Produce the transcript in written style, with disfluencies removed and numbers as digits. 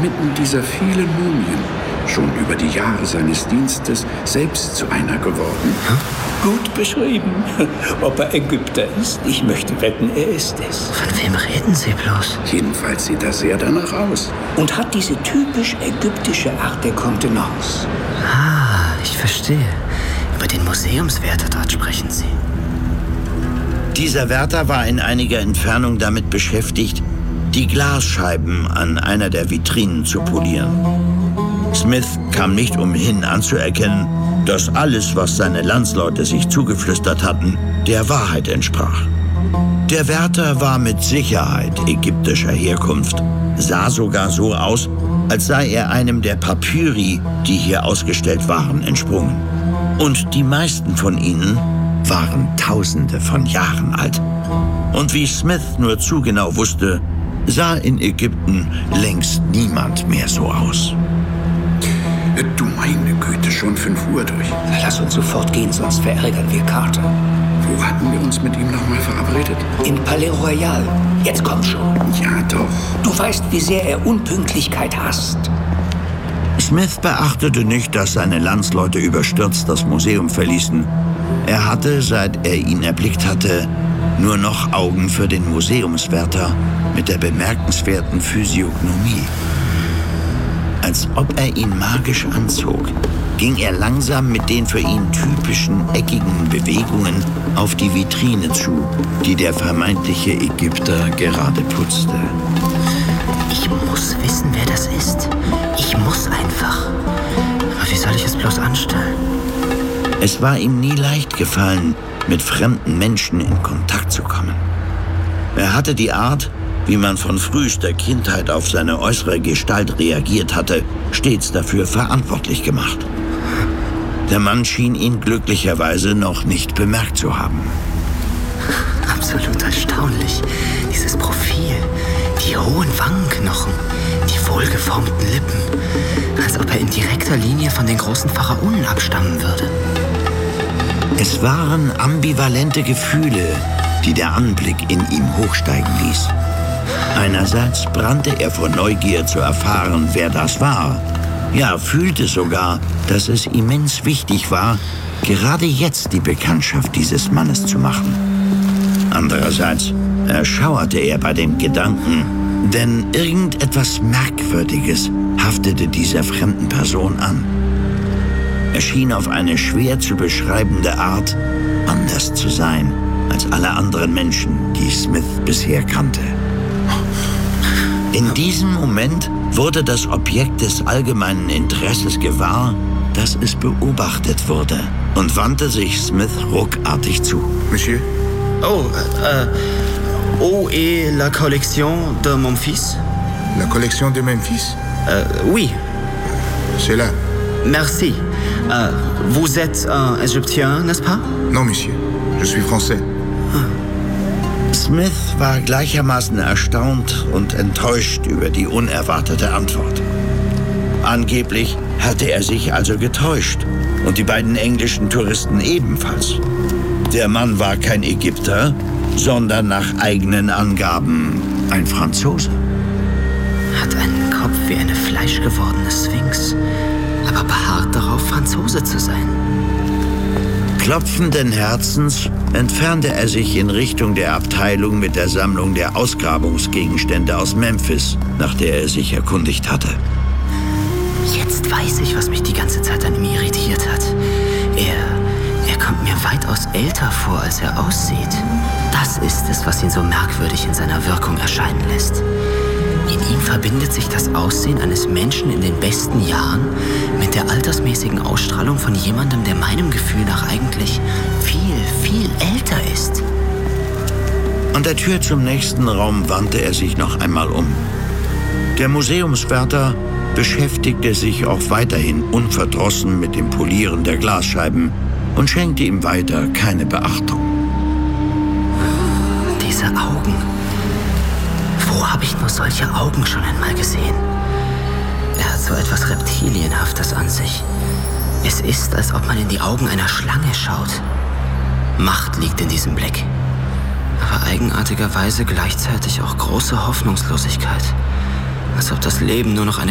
inmitten dieser vielen Mumien schon über die Jahre seines Dienstes selbst zu einer geworden? Gut beschrieben. Ob er Ägypter ist, ich möchte wetten, er ist es. Von wem reden Sie bloß? Jedenfalls sieht er sehr danach aus. Und hat diese typisch ägyptische Art der Kontenance. Ah, ich verstehe. Über den Museumswärter dort sprechen Sie. Dieser Wärter war in einiger Entfernung damit beschäftigt, die Glasscheiben an einer der Vitrinen zu polieren. Smith kam nicht umhin anzuerkennen, dass alles, was seine Landsleute sich zugeflüstert hatten, der Wahrheit entsprach. Der Wärter war mit Sicherheit ägyptischer Herkunft, sah sogar so aus, als sei er einem der Papyri, die hier ausgestellt waren, entsprungen. Und die meisten von ihnen waren Tausende von Jahren alt. Und wie Smith nur zu genau wusste, sah in Ägypten längst niemand mehr so aus. Du meine Güte, schon 5 Uhr durch. Lass uns sofort gehen, sonst verärgern wir Carter. Wo hatten wir uns mit ihm nochmal verabredet? In Palais Royal. Jetzt komm schon. Ja, doch. Du weißt, wie sehr er Unpünktlichkeit hasst. Smith beachtete nicht, dass seine Landsleute überstürzt das Museum verließen. Er hatte, seit er ihn erblickt hatte, nur noch Augen für den Museumswärter mit der bemerkenswerten Physiognomie. Als ob er ihn magisch anzog, ging er langsam mit den für ihn typischen eckigen Bewegungen auf die Vitrine zu, die der vermeintliche Ägypter gerade putzte. Ich muss wissen, wer das ist. Ich muss einfach. Aber wie soll ich es bloß anstellen? Es war ihm nie leicht gefallen, mit fremden Menschen in Kontakt zu kommen. Er hatte die Art, wie man von frühester Kindheit auf seine äußere Gestalt reagiert hatte, stets dafür verantwortlich gemacht. Der Mann schien ihn glücklicherweise noch nicht bemerkt zu haben. Absolut erstaunlich. Dieses Profil, die hohen Wangenknochen, die wohlgeformten Lippen, als ob er in direkter Linie von den großen Pharaonen abstammen würde. Es waren ambivalente Gefühle, die der Anblick in ihm hochsteigen ließ. Einerseits brannte er vor Neugier zu erfahren, wer das war. Ja, fühlte sogar, dass es immens wichtig war, gerade jetzt die Bekanntschaft dieses Mannes zu machen. Andererseits erschauerte er bei dem Gedanken, denn irgendetwas Merkwürdiges haftete dieser fremden Person an. Er schien auf eine schwer zu beschreibende Art anders zu sein als alle anderen Menschen, die Smith bisher kannte. In diesem Moment wurde das Objekt des allgemeinen Interesses gewahr, dass es beobachtet wurde, und wandte sich Smith ruckartig zu. Monsieur? Où est la collection de mon fils? La collection de Memphis? Oui. C'est là. Merci. Vous êtes un Égyptien, n'est-ce pas? Non, monsieur. Je suis français. Smith war gleichermaßen erstaunt und enttäuscht über die unerwartete Antwort. Angeblich hatte er sich also getäuscht und die beiden englischen Touristen ebenfalls. Der Mann war kein Ägypter, sondern nach eigenen Angaben ein Franzose. Hat einen Kopf wie eine fleischgewordene Sphinx, aber beharrt darauf, Franzose zu sein. Klopfenden Herzens entfernte er sich in Richtung der Abteilung mit der Sammlung der Ausgrabungsgegenstände aus Memphis, nach der er sich erkundigt hatte. Jetzt weiß ich, was mich die ganze Zeit an ihm irritiert hat. Er kommt mir weitaus älter vor, als er aussieht. Das ist es, was ihn so merkwürdig in seiner Wirkung erscheinen lässt. In ihm verbindet sich das Aussehen eines Menschen in den besten Jahren mit der altersmäßigen Ausstrahlung von jemandem, der meinem Gefühl nach eigentlich viel, viel älter ist. An der Tür zum nächsten Raum wandte er sich noch einmal um. Der Museumswärter beschäftigte sich auch weiterhin unverdrossen mit dem Polieren der Glasscheiben und schenkte ihm weiter keine Beachtung. Diese Augen. Wo habe ich nur solche Augen schon einmal gesehen? Er hat so etwas Reptilienhaftes an sich. Es ist, als ob man in die Augen einer Schlange schaut. Macht liegt in diesem Blick. Aber eigenartigerweise gleichzeitig auch große Hoffnungslosigkeit. Als ob das Leben nur noch eine